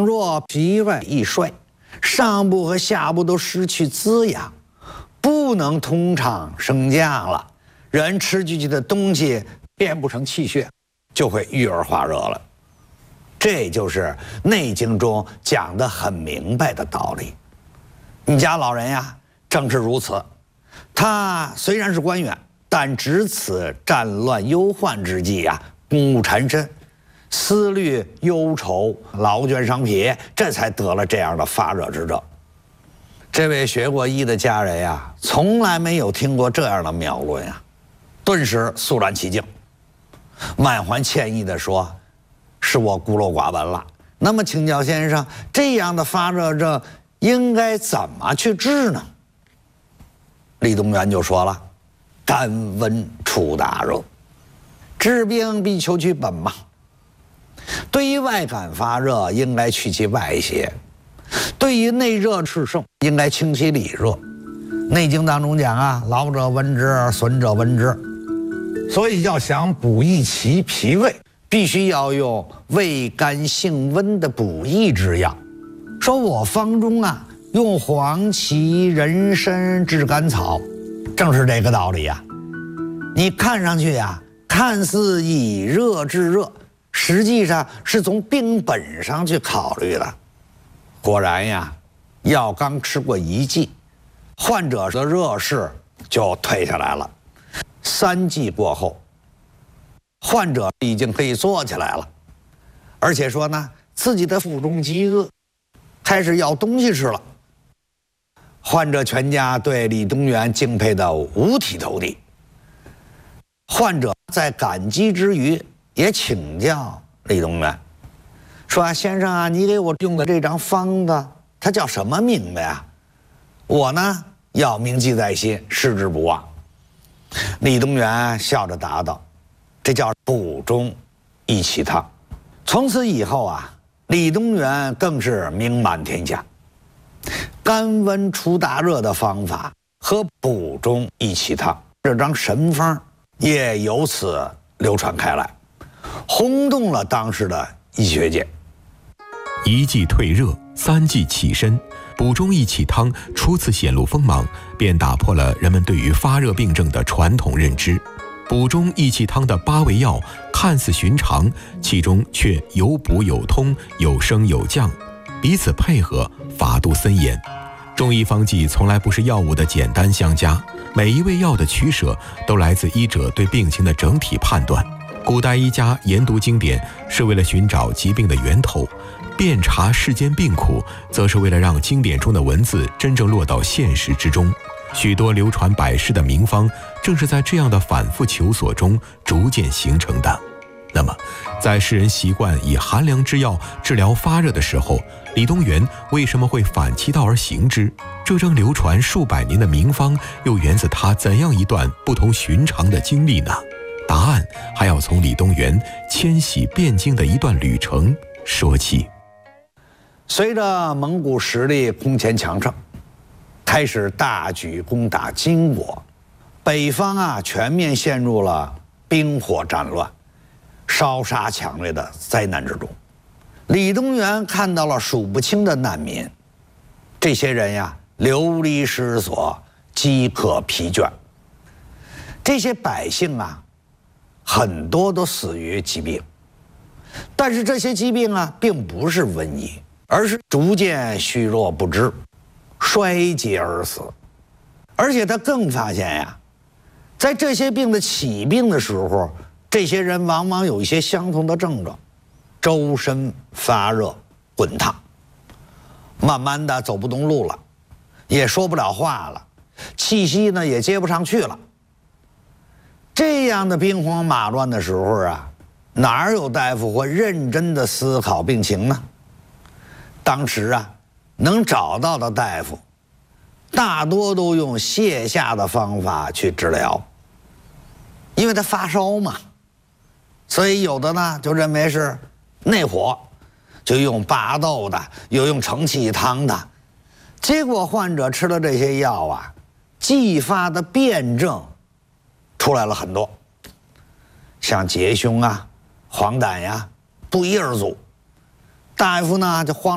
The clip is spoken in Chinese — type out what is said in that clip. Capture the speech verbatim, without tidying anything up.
若脾胃易衰，上部和下部都失去滋养，不能通畅升降了，人吃进去的东西变不成气血，就会郁而化热了。这就是《内经》中讲的很明白的道理。你家老人呀，正是如此。他虽然是官员，但值此战乱忧患之际呀，公务缠身，思虑忧愁，劳倦伤脾，这才得了这样的发热之症。这位学过医的家人呀，从来没有听过这样的妙论呀，顿时肃然起敬，满怀歉意地说：“是我孤陋寡闻了。那么请教先生，这样的发热症应该怎么去治呢？”李东垣就说了：“肝温出大热，治病必求其本嘛。对于外感发热，应该去其外邪；对于内热炽盛，应该清其里热。《内经》当中讲啊，劳者温之，损者温之。所以要想补益其脾胃，必须要用味甘性温的补益之药。说我方中啊，用黄芪、人参、炙甘草，正是这个道理呀。你看上去呀，看似以热治热，实际上是从病本上去考虑的。果然呀，药刚吃过一剂，患者的热势就退下来了。三剂过后，患者已经可以坐起来了，而且说呢，自己的腹中饥饿，开始要东西吃了。患者全家对李东垣敬佩的五体投地。患者在感激之余，也请教李东垣，说啊，先生啊，你给我用的这张方子，它叫什么名字呀？我呢要铭记在心，矢志不忘。李东垣笑着答道：“这叫补中益气汤。”从此以后啊，李东垣更是名满天下。甘温除大热的方法和补中益气汤这张神方也由此流传开来，轰动了当时的医学界。 一剂退热，三剂起身，补中益气汤初次显露锋芒，便打破了人们对于发热病症的传统认知。补中益气汤的八味药看似寻常，其中却有补有通，有升有降，彼此配合，法度森严。中医方剂从来不是药物的简单相加，每一味药的取舍都来自医者对病情的整体判断。古代医家研读经典是为了寻找疾病的源头，遍察世间病苦，则是为了让经典中的文字真正落到现实之中。许多流传百世的名方，正是在这样的反复求索中逐渐形成的。那么，在世人习惯以寒凉之药治疗发热的时候，李东垣为什么会反其道而行之？这张流传数百年的名方，又源自他怎样一段不同寻常的经历呢？答案还要从李东垣迁徙汴京的一段旅程说起。 随着蒙古实力空前强盛，开始大举攻打金国，北方啊全面陷入了兵火战乱、烧杀抢掠的灾难之中。李东垣看到了数不清的难民，这些人呀流离失所，饥渴疲倦。这些百姓啊，很多都死于疾病，但是这些疾病啊，并不是瘟疫，而是逐渐虚弱不支、衰竭而死。而且他更发现呀，在这些病的起病的时候，这些人往往有一些相同的症状：周身发热、滚烫，慢慢的走不动路了，也说不了话了，气息呢也接不上去了。这样的兵荒马乱的时候啊，哪有大夫会认真的思考病情呢？当时啊，能找到的大夫，大多都用泻下的方法去治疗，因为他发烧嘛，所以有的呢就认为是内火，就用巴豆的，有用承气汤的。结果患者吃了这些药啊，继发的辩证出来了很多，像结胸啊、黄疸呀，不一而足。大夫呢就慌